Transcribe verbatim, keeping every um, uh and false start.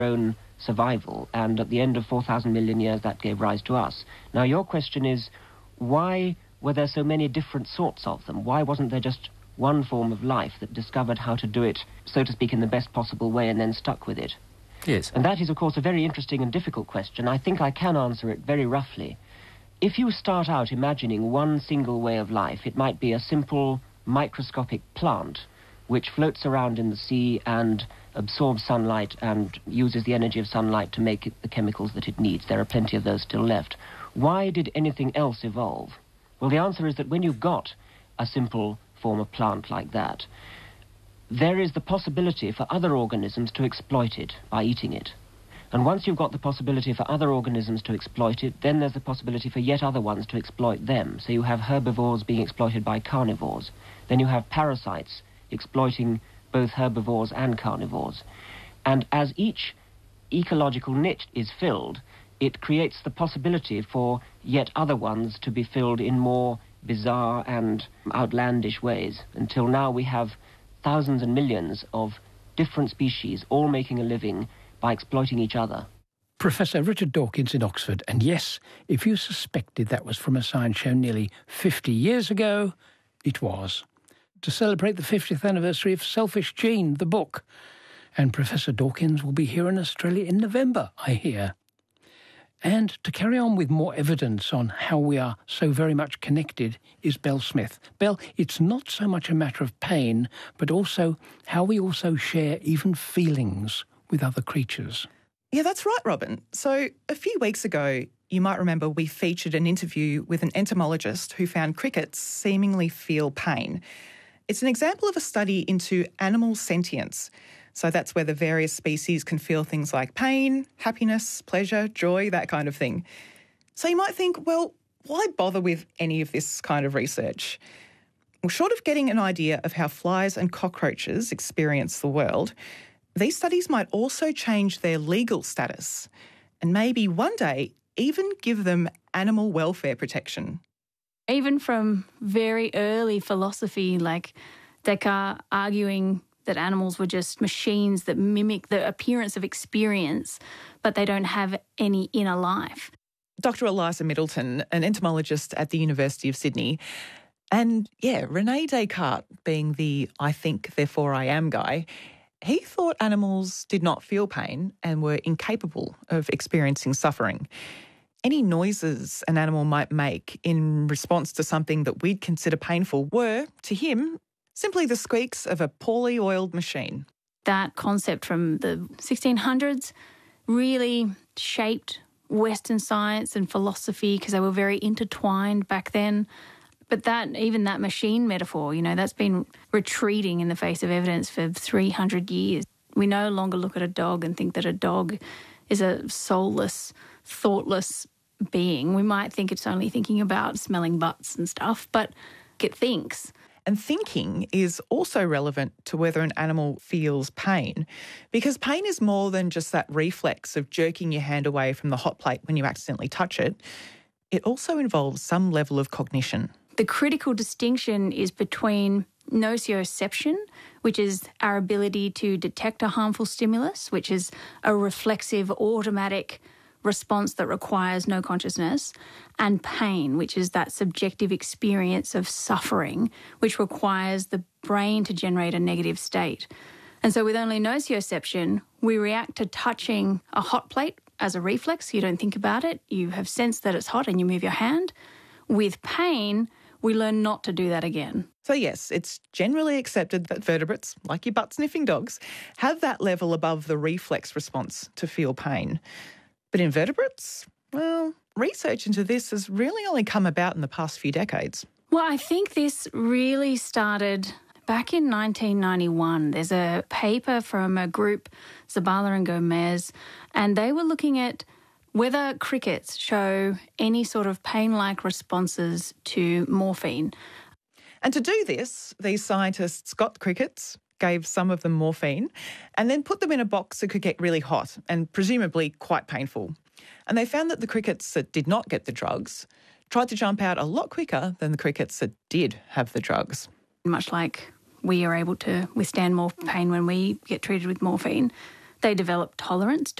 own survival, and at the end of four thousand million years that gave rise to us. Now your question is, why were there so many different sorts of them? Why wasn't there just one form of life that discovered how to do it, so to speak, in the best possible way and then stuck with it? Yes. And that is, of course, a very interesting and difficult question. I think I can answer it very roughly. If you start out imagining one single way of life, it might be a simple microscopic plant which floats around in the sea and absorbs sunlight and uses the energy of sunlight to make it the chemicals that it needs. There are plenty of those still left. Why did anything else evolve? Well, the answer is that when you've got a simple form of plant like that, there is the possibility for other organisms to exploit it by eating it. And once you've got the possibility for other organisms to exploit it, then there's the possibility for yet other ones to exploit them. So you have herbivores being exploited by carnivores. Then you have parasites exploiting both herbivores and carnivores. And as each ecological niche is filled, it creates the possibility for yet other ones to be filled in more bizarre and outlandish ways. Until now we have thousands and millions of different species all making a living by exploiting each other. Professor Richard Dawkins in Oxford. And yes, if you suspected that was from a science show nearly fifty years ago, it was. To celebrate the fiftieth anniversary of Selfish Gene, the book. And Professor Dawkins will be here in Australia in November, I hear. And to carry on with more evidence on how we are so very much connected is Bel Smith. Bel, it's not so much a matter of pain, but also how we also share even feelings with other creatures. Yeah, that's right, Robin. So a few weeks ago, you might remember we featured an interview with an entomologist who found crickets seemingly feel pain. It's an example of a study into animal sentience. So that's where the various species can feel things like pain, happiness, pleasure, joy, that kind of thing. So you might think, well, why bother with any of this kind of research? Well, short of getting an idea of how flies and cockroaches experience the world, these studies might also change their legal status and maybe one day even give them animal welfare protection. Even from very early philosophy, like Descartes arguing that animals were just machines that mimic the appearance of experience, but they don't have any inner life. Doctor Eliza Middleton, an entomologist at the University of Sydney, and yeah, René Descartes being the I think, therefore I am guy, he thought animals did not feel pain and were incapable of experiencing suffering. Any noises an animal might make in response to something that we'd consider painful were, to him, simply the squeaks of a poorly oiled machine. That concept from the sixteen hundreds really shaped Western science and philosophy because they were very intertwined back then. But that, even that machine metaphor, you know, that's been retreating in the face of evidence for three hundred years. We no longer look at a dog and think that a dog is a soulless, thoughtless being. We might think it's only thinking about smelling butts and stuff, but it thinks. And thinking is also relevant to whether an animal feels pain, because pain is more than just that reflex of jerking your hand away from the hot plate when you accidentally touch it. It also involves some level of cognition. The critical distinction is between nociception, which is our ability to detect a harmful stimulus, which is a reflexive, automatic response that requires no consciousness, and pain, which is that subjective experience of suffering, which requires the brain to generate a negative state. And so with only nociception, we react to touching a hot plate as a reflex. You don't think about it. You have sensed that it's hot and you move your hand. With pain, we learn not to do that again. So yes, it's generally accepted that vertebrates, like your butt-sniffing dogs, have that level above the reflex response to feel pain. But invertebrates, well, research into this has really only come about in the past few decades. Well, I think this really started back in nineteen ninety-one. There's a paper from a group, Zabala and Gomez, and they were looking at whether crickets show any sort of pain-like responses to morphine. And to do this, these scientists got crickets, gave some of them morphine, and then put them in a box that could get really hot and presumably quite painful. And they found that the crickets that did not get the drugs tried to jump out a lot quicker than the crickets that did have the drugs. Much like we are able to withstand more pain when we get treated with morphine, They develop tolerance